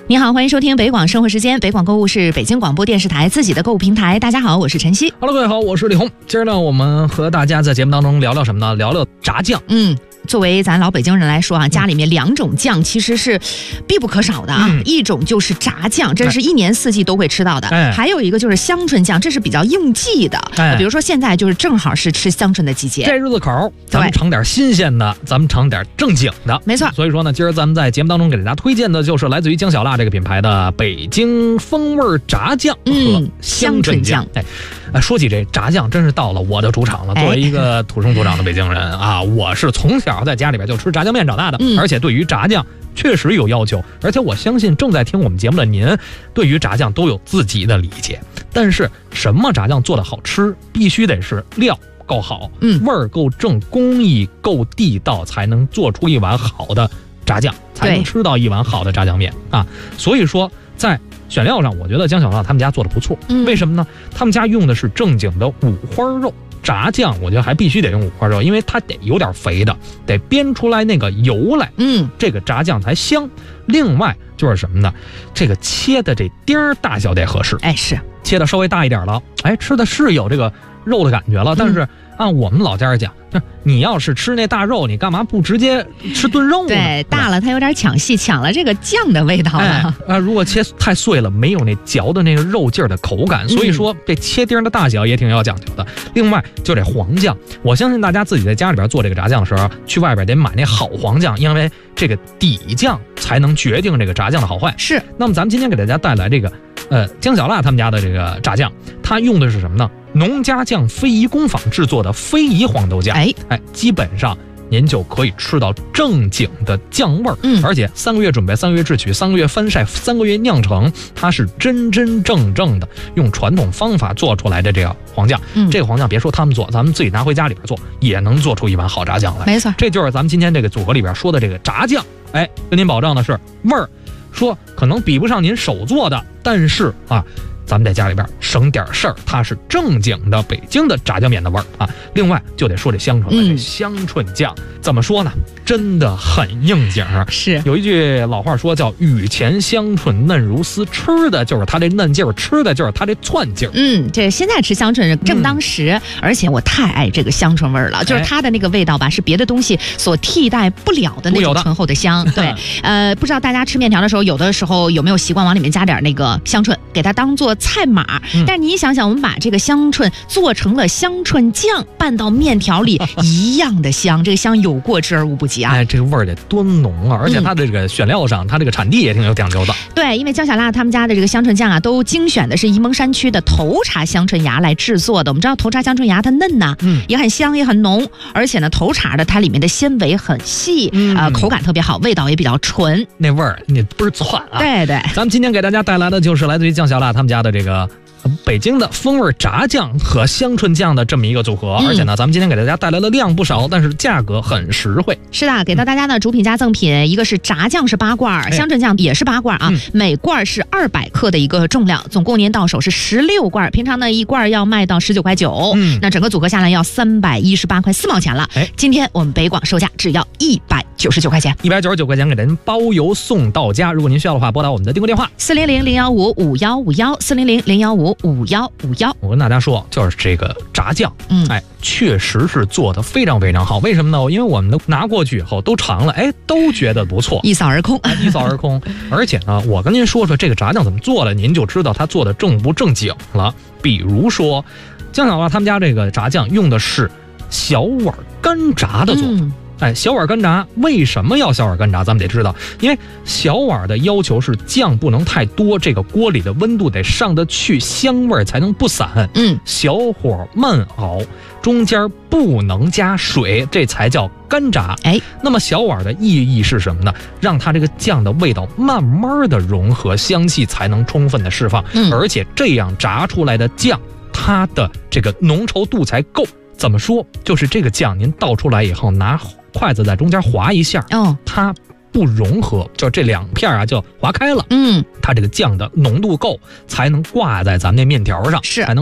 你好，欢迎收听北广生活时间。北广购物是北京广播电视台自己的购物平台。大家好，我是晨曦。 Hello， 各位好，我是李红。今儿呢，我们和大家在节目当中聊聊什么呢？聊聊炸酱。 作为咱老北京人来说啊，家里面两种酱其实是必不可少的啊。一种就是炸酱，这是一年四季都会吃到的。还有一个就是香椿酱，这是比较应季的。比如说现在就是正好是吃香椿的季节。 这日子口，咱们尝点新鲜的，咱们尝点正经的。没错。所以说呢，今儿咱们在节目当中给大家推荐的就是来自于江小辣这个品牌的北京风味炸酱和香椿酱。说起这炸酱，真是到了我的主场了。作为一个土生土长的北京人啊，我是从小在家里边就吃炸酱面长大的，而且对于炸酱确实有要求，而且我相信正在听我们节目的您，对于炸酱都有自己的理解。但是什么炸酱做的好吃，必须得是料够好，味儿够正，工艺够地道，才能做出一碗好的炸酱，才能吃到一碗好的炸酱面啊。所以说在选料上，我觉得江小辣他们家做的不错。为什么呢？他们家用的是正经的五花肉炸酱，我觉得还必须得用五花肉，因为它得有点肥的，得煸出来那个油来，这个炸酱才香。另外就是什么呢？这个切的这丁儿大小得合适， 是切的稍微大一点了，吃的是有这个肉的感觉了，但是按我们老家讲，你要是吃那大肉，你干嘛不直接吃炖肉呢？ 对，大了它有点抢戏，抢了这个酱的味道了。 如果切太碎了，没有那嚼的那个肉劲儿的口感，所以说这切丁的大小也挺要讲究的。另外就这黄酱，我相信大家自己在家里边做这个炸酱的时候，去外边得买那好黄酱，因为这个底酱才能决定这个炸酱的好坏。是。那么咱们今天给大家带来这个江小辣他们家的这个炸酱，它用的是什么呢？农家酱非遗工坊制作的非遗黄豆酱。基本上您就可以吃到正经的酱味儿，而且3个月准备，3个月制取，3个月翻晒，3个月酿成，它是真真正正的用传统方法做出来的这个黄酱。这个黄酱别说他们做，咱们自己拿回家里边做，也能做出一碗好炸酱来。 没错， 这就是咱们今天这个组合里边说的这个炸酱。跟您保障的是味儿，说可能比不上您手做的，但是咱们在家里边省点事儿，它是正经的北京的炸酱面的味儿啊。另外就得说这香椿，这香椿酱怎么说呢？真的很应景。是有一句老话说叫雨前香椿嫩如丝，吃的就是它这嫩劲儿，吃的就是它这窜劲儿。 这现在吃香椿正当时，而且我太爱这个香椿味儿了，就是它的那个味道吧，是别的东西所替代不了的那种醇厚的香。对，不知道大家吃面条的时候，有的时候有没有习惯往里面加点那个香椿，给它当做菜码。但是你想想，我们把这个香椿做成了香椿酱，拌到面条里一样的香，这个香有过之而无不及啊！ 这个味儿得多浓啊！而且它的这个选料上，它这个产地也挺有讲究的。 对，因为江小辣他们家的这个香椿酱啊，都精选的是沂蒙山区的头茬香椿芽来制作的。我们知道头茬香椿芽它嫩呐，也很香也很浓，而且呢头茬的它里面的纤维很细，口感特别好，味道也比较纯， 那味儿你倍儿窜啊！ 对对， 咱们今天给大家带来的就是来自于江小辣他们家的这个北京的风味炸酱和香椿酱的这么一个组合，而且呢，咱们今天给大家带来的量不少，但是价格很实惠。 是的，给到大家的主品加赠品，一个是炸酱是8罐，香椿酱也是8罐啊，每罐是200克的一个重量，总共您到手是16罐，平常呢一罐要卖到19.9块，那整个组合下来要318块4毛钱了。今天我们北广售价只要199块钱 ，199块钱给您包邮送到家。如果您需要的话，拨打我们的订购电话400-015-5151，400-015-5151。我跟大家说，就是这个炸酱，确实是做得非常非常好。为什么呢？因为我们都拿过去以后都尝了，都觉得不错， 一扫而空， 一扫而空。而且呢，我跟您说说这个炸酱怎么做的，您就知道它做的正不正经了。比如说，江小辣他们家这个炸酱用的是小碗干炸的做法。小碗干炸，为什么要小碗干炸？咱们得知道，因为小碗的要求是酱不能太多，这个锅里的温度得上得去，香味才能不散。小火慢熬，中间不能加水，这才叫干炸。那么小碗的意义是什么呢？让它这个酱的味道慢慢的融合，香气才能充分的释放，而且这样炸出来的酱，它的这个浓稠度才够。怎么说？就是这个酱您倒出来以后，拿筷子在中间划一下，它不融合，就这2片就划开了。它这个酱的浓度够，才能挂在咱们那面条上，才能